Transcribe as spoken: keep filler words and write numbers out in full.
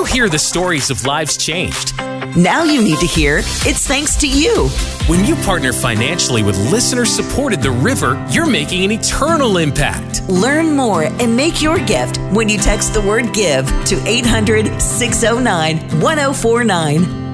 you hear the stories of lives changed. Now you need to hear it's thanks to you. When you partner financially with listener-supported The River, you're making an eternal impact. Learn more and make your gift when you text the word GIVE to eight hundred, six oh nine, one oh four nine.